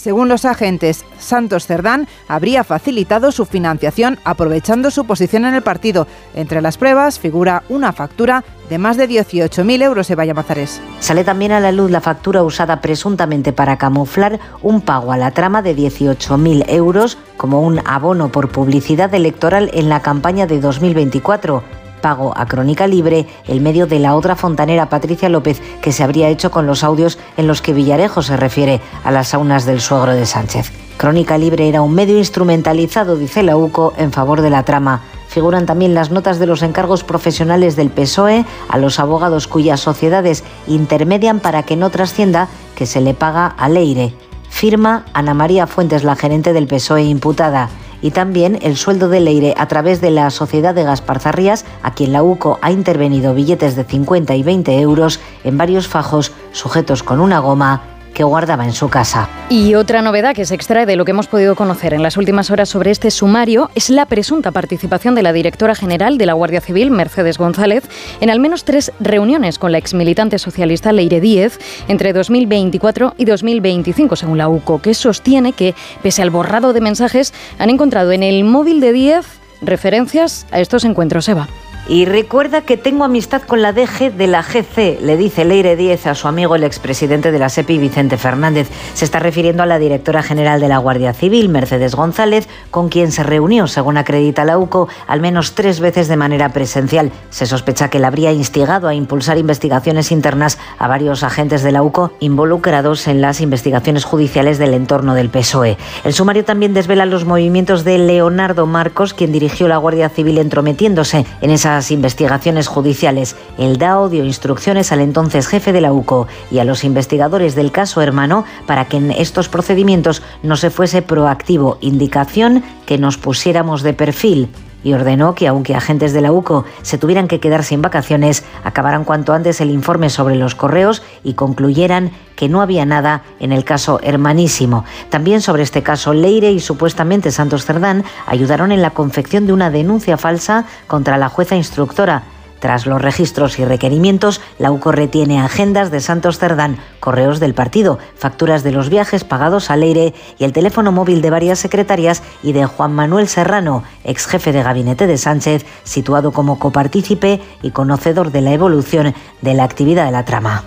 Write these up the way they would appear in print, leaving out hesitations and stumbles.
Según los agentes, Santos Cerdán habría facilitado su financiación aprovechando su posición en el partido. Entre las pruebas figura una factura de más de 18.000 euros, Eva Llamazares. Sale también a la luz la factura usada presuntamente para camuflar un pago a la trama de 18.000 euros como un abono por publicidad electoral en la campaña de 2024. Pago a Crónica Libre, el medio de la otra fontanera Patricia López, que se habría hecho con los audios en los que Villarejo se refiere a las saunas del suegro de Sánchez. Crónica Libre era un medio instrumentalizado, dice la UCO, en favor de la trama. Figuran también las notas de los encargos profesionales del PSOE a los abogados cuyas sociedades intermedian para que no trascienda que se le paga a Leire. Firma Ana María Fuentes, la gerente del PSOE imputada. Y también el sueldo de Leire a través de la sociedad de Gaspar Zarrías, a quien la UCO ha intervenido billetes de 50 y 20 euros en varios fajos sujetos con una goma que guardaba en su casa. Y otra novedad que se extrae de lo que hemos podido conocer en las últimas horas sobre este sumario es la presunta participación de la directora general de la Guardia Civil, Mercedes González, en al menos 3 reuniones con la exmilitante socialista Leire Díez entre 2024 y 2025, según la UCO, que sostiene que, pese al borrado de mensajes, han encontrado en el móvil de Díez referencias a estos encuentros, Eva. Y recuerda que tengo amistad con la DG de la GC, le dice Leire Díez a su amigo el expresidente de la SEPI, Vicente Fernández. Se está refiriendo a la directora general de la Guardia Civil, Mercedes González, con quien se reunió, según acredita la UCO, al menos 3 veces de manera presencial. Se sospecha que la habría instigado a impulsar investigaciones internas a varios agentes de la UCO involucrados en las investigaciones judiciales del entorno del PSOE. El sumario también desvela los movimientos de Leonardo Marcos, quien dirigió la Guardia Civil entrometiéndose en esas investigaciones judiciales. El DAO dio instrucciones al entonces jefe de la UCO y a los investigadores del caso Hermano para que en estos procedimientos no se fuese proactivo, indicación que nos pusiéramos de perfil, y ordenó que, aunque agentes de la UCO se tuvieran que quedar sin vacaciones, acabaran cuanto antes el informe sobre los correos y concluyeran que no había nada en el caso Hermanísimo. También sobre este caso, Leire y supuestamente Santos Cerdán ayudaron en la confección de una denuncia falsa contra la jueza instructora. Tras los registros y requerimientos, la UCO retiene agendas de Santos Cerdán, correos del partido, facturas de los viajes pagados a Leire y el teléfono móvil de varias secretarias y de Juan Manuel Serrano, ex jefe de gabinete de Sánchez, situado como copartícipe y conocedor de la evolución de la actividad de la trama.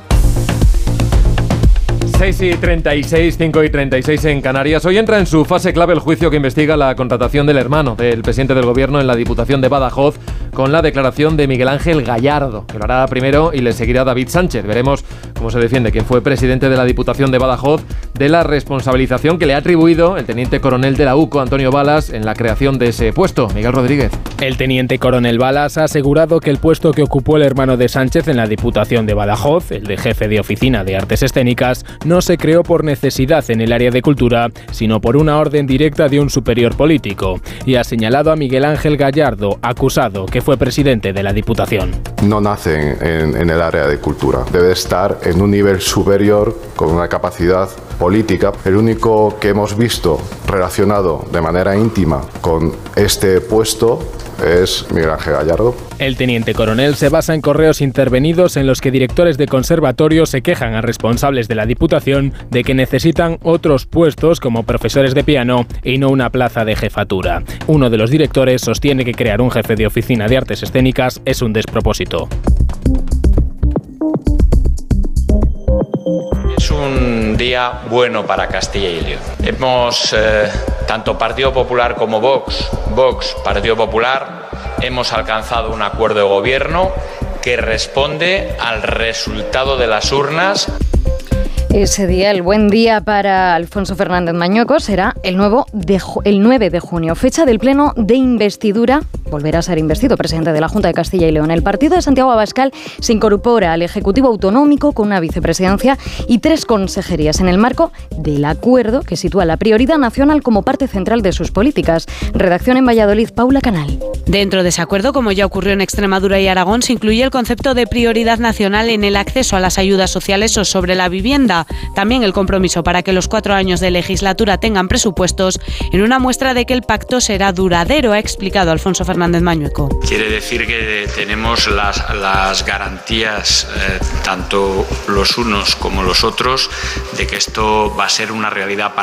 6:36, 5:36 en Canarias. Hoy entra en su fase clave el juicio que investiga la contratación del hermano del presidente del gobierno en la Diputación de Badajoz con la declaración de Miguel Ángel Gallardo, que lo hará primero y le seguirá David Sánchez. Veremos cómo se defiende quien fue presidente de la Diputación de Badajoz de la responsabilización que le ha atribuido el teniente coronel de la UCO, Antonio Balas, en la creación de ese puesto. Miguel Rodríguez. El teniente coronel Balas ha asegurado que el puesto que ocupó el hermano de Sánchez en la Diputación de Badajoz, el de jefe de oficina de artes escénicas, no se creó por necesidad en el área de cultura, sino por una orden directa de un superior político, y ha señalado a Miguel Ángel Gallardo, acusado, que fue presidente de la Diputación. No nace en el área de cultura, debe estar en un nivel superior con una capacidad política. El único que hemos visto relacionado de manera íntima con este puesto es Miguel Ángel Gallardo. El teniente coronel se basa en correos intervenidos en los que directores de conservatorios se quejan a responsables de la Diputación de que necesitan otros puestos como profesores de piano y no una plaza de jefatura. Uno de los directores sostiene que crear un jefe de oficina de artes escénicas es un despropósito. Es un día bueno para Castilla y León. Hemos, tanto Partido Popular como Vox, Partido Popular, hemos alcanzado un acuerdo de gobierno que responde al resultado de las urnas. Ese día, el buen día para Alfonso Fernández Mañueco, será el 9 de junio, fecha del pleno de investidura. Volverá a ser investido presidente de la Junta de Castilla y León. El partido de Santiago Abascal se incorpora al Ejecutivo Autonómico con una vicepresidencia y 3 consejerías en el marco del acuerdo que sitúa la prioridad nacional como parte central de sus políticas. Redacción en Valladolid, Paula Canal. Dentro de ese acuerdo, como ya ocurrió en Extremadura y Aragón, se incluye el concepto de prioridad nacional en el acceso a las ayudas sociales o sobre la vivienda. También el compromiso para que los 4 años de legislatura tengan presupuestos, en una muestra de que el pacto será duradero, ha explicado Alfonso Fernández Mañueco. Quiere decir que tenemos las garantías, tanto los unos como los otros, de que esto va a ser una realidad para